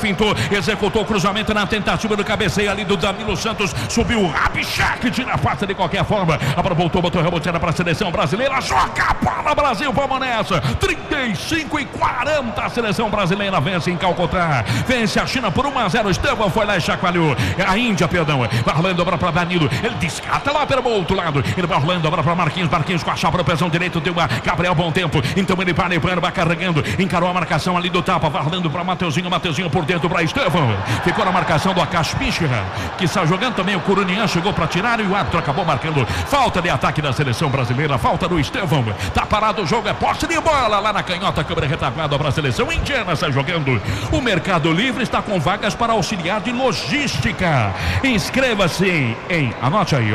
pintou, executou o cruzamento na tentativa do cabeceio ali do Danilo Santos. Subiu o Rabichak, tira a falta de qualquer forma. Agora voltou, botou reboteada para a seleção brasileira. Joga a bola, Brasil, vamos nessa. 35-40, a seleção brasileira vence em Calcutá. Vence a China por 1-0. Estevão foi lá e chacoalhou. A Índia, perdão. Vai rolando agora para Danilo. Ele descarta lá pelo outro lado. Ele vai rolando agora para Marquinhos. Marquinhos com a chapa no pezão direito. Deu a Gabriel Bom Tempo. Então ele para, vai carregando. Encarou a marcação ali do tapa. Vai rolando para Mateuzinho. Mateuzinho por dentro para Estevão. Ficou na marcação do Akash Pichra, que está jogando também. O Corunian chegou para tirar e o árbitro acabou marcando falta de ataque da seleção brasileira. Falta do Estevão. Tá parado o jogo. É posse de bola lá na canhota. Câmera retaguarda para a seleção indiana. Está jogando. O Mercado Livre está com vagas para auxiliar de logística. Inscreva-se em, anote aí,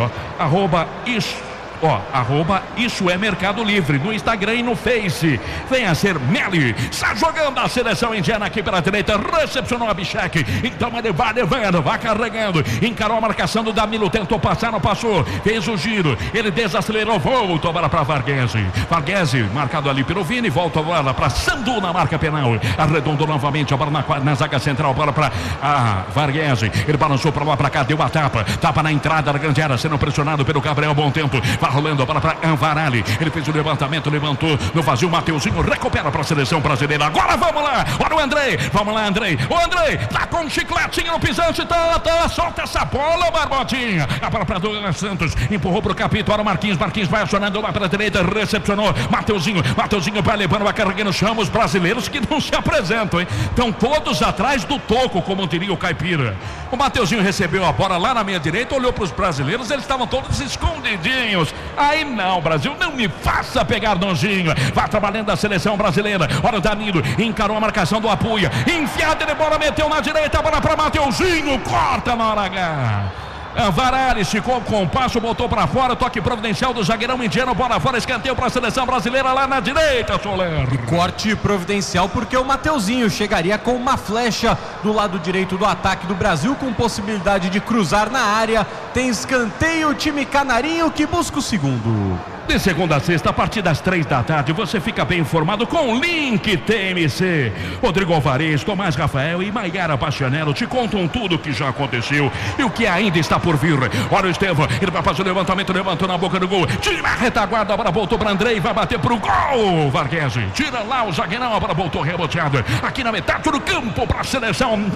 arroba isso é Mercado Livre no Instagram e no Face. Venha ser Meli. Está jogando a seleção indiana aqui pela direita. Recepcionou a Bichek. Então ele vai levando, vai carregando. Encarou a marcação do Danilo. Tentou passar, não passou. Fez o giro. Ele desacelerou. Voltou a bola para Varghese. Varghese marcado ali pelo Vini. Volta a bola para Sandu na marca penal. Arredondou novamente a bola na zaga central. Bola para Varghese. Ele balançou para lá, para cá. Deu a tapa. Tapa na entrada da grande área. Sendo pressionado pelo Gabriel Bom Tempo. Vai rolando a bola para Anvarali. Ele fez o levantamento, levantou no vazio. Mateuzinho recupera para a seleção brasileira. Agora vamos lá. Olha o Andrei. Vamos lá, Andrei. O Andrei tá com um chicletinho no pisante. Solta essa bola, Barbotinha. A bola para Douglas Santos. Empurrou para o Capito. Olha o Marquinhos. Marquinhos vai acionando lá para a direita. Recepcionou. Mateuzinho. Mateuzinho vai levando, vai carregando. Chama os brasileiros que não se apresentam, hein? Estão todos atrás do toco, como diria o Caipira. O Mateuzinho recebeu a bola lá na meia direita. Olhou para os brasileiros. Eles estavam todos escondidinhos. Aí não, Brasil, não me faça pegar nojinho. Vai trabalhando a seleção brasileira. Olha o Danilo, encarou a marcação do Apuia. Enfiada de bola, meteu na direita, bola para Mateuzinho. Corta na hora H. Varane ficou com o passo, botou para fora, toque providencial do zagueirão indiano, bola fora, escanteio para a seleção brasileira lá na direita, Soler. E corte providencial porque o Mateuzinho chegaria com uma flecha do lado direito do ataque do Brasil, com possibilidade de cruzar na área. Tem escanteio, time canarinho que busca o segundo. De segunda a sexta, a partir das 3 da tarde, você fica bem informado com o Link TMC. Rodrigo Alvarez, Tomás Rafael e Maiara Bastianello te contam tudo o que já aconteceu e o que ainda está por vir. Olha o Estevão, ele vai fazer o levantamento, levantou na boca do gol. Tira a retaguarda, a bola voltou para Andrei, vai bater pro gol. Varghese, tira lá o zagueirão, a bola voltou reboteada. Aqui na metade do campo para a seleção.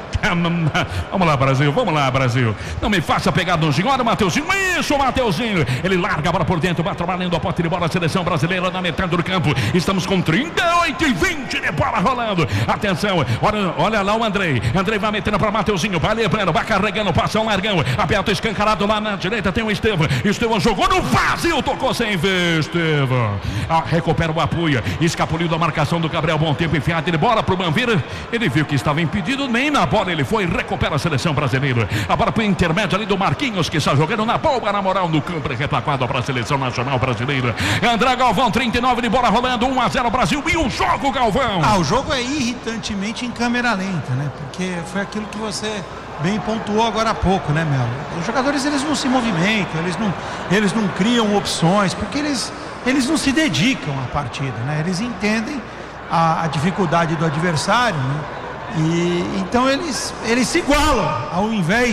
Vamos lá, Brasil, vamos lá, Brasil. Não me faça pegar nojinho. Olha o Mateuzinho, isso, o Mateuzinho. Ele larga a bola por dentro, vai trabalhando a pote de bola, a seleção brasileira na metade do campo. Estamos com 38-20 de bola rolando. Atenção, olha lá o Andrei. Andrei vai metendo para Mateuzinho, vai lembrando, vai carregando, passa um largão. Aberto, escancarado lá na direita, tem o Estevão. Estevão jogou no vazio, tocou sem ver, Estevão. Recupera o Apuia, escapuliu da marcação do Gabriel Bom Tempo, enfiado de bola para o Manvira. Ele viu que estava impedido, nem na bola ele foi, recupera a seleção brasileira. A bola para o intermédio ali do Marquinhos, que está jogando na boa, na moral, no campo, retaguarda para a seleção nacional brasileira. André Galvão, 39 de bola rolando, 1-0 Brasil. E o jogo, Galvão? O jogo é irritantemente em câmera lenta, né? Porque foi aquilo que você bem pontuou agora há pouco, né, Melo? Os jogadores, eles não se movimentam, eles não criam opções, porque eles não se dedicam à partida, né? Eles entendem a dificuldade do adversário, né? E então eles se igualam, ao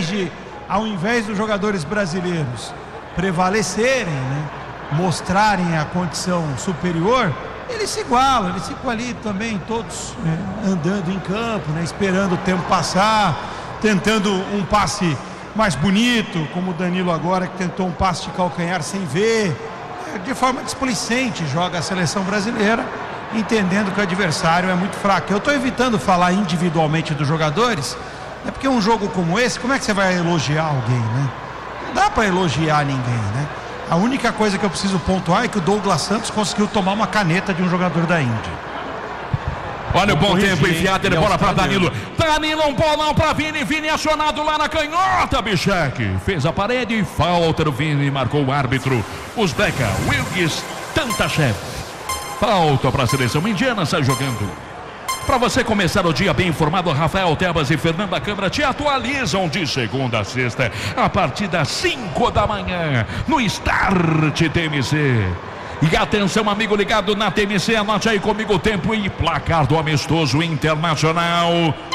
invés dos jogadores brasileiros prevalecerem, né? Mostrarem a condição superior, eles se igualam, eles ficam ali também todos, né, andando em campo, né, esperando o tempo passar, tentando um passe mais bonito, como o Danilo agora, que tentou um passe de calcanhar sem ver, de forma displicente joga a seleção brasileira, entendendo que o adversário é muito fraco. Eu estou evitando falar individualmente dos jogadores, né, porque um jogo como esse, como é que você vai elogiar alguém, né? Não dá para elogiar ninguém, né? A única coisa que eu preciso pontuar é que o Douglas Santos conseguiu tomar uma caneta de um jogador da Índia. Olha o Bom Tempo, enfiado de bola para Danilo. Danilo, um bolão para Vini. Vini acionado lá na canhota, Bichek. Fez a parede e falta do Vini, marcou o árbitro. Uzbeka, Wilgis Tantashev. Falta para a seleção indiana, sai jogando. Para você começar o dia bem informado, Rafael Tebas e Fernanda Câmara te atualizam de segunda a sexta, a partir das 5 da manhã, no Start TMC. E atenção, amigo ligado na TMC, anote aí comigo o tempo e placar do amistoso internacional.